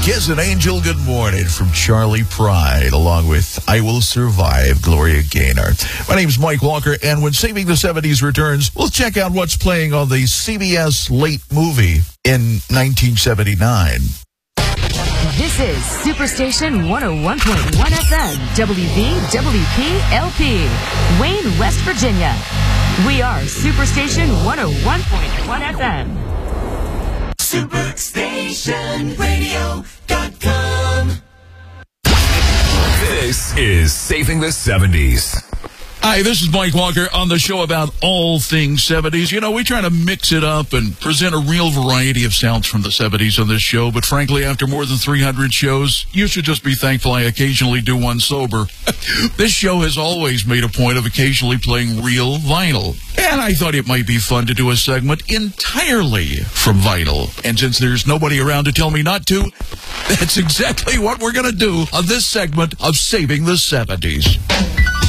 Kiss an Angel, good morning from Charlie Pride, along with I Will Survive, Gloria Gaynor. My name's Mike Walker, and when Saving the 70s returns, we'll check out what's playing on the CBS late movie in 1979. This is Superstation 101.1 FM, WVWP-LP, Wayne, West Virginia. We are Superstation 101.1 FM. SuperstationRadio.com. This is Saving the 70s. Hi, this is Mike Walker on the show about all things 70s. You know, we try to mix it up and present a real variety of sounds from the 70s on this show, but frankly, after more than 300 shows, you should just be thankful I occasionally do one sober. This show has always made a point of occasionally playing real vinyl, and I thought it might be fun to do a segment entirely from vinyl. And since there's nobody around to tell me not to, that's exactly what we're going to do on this segment of Saving the 70s.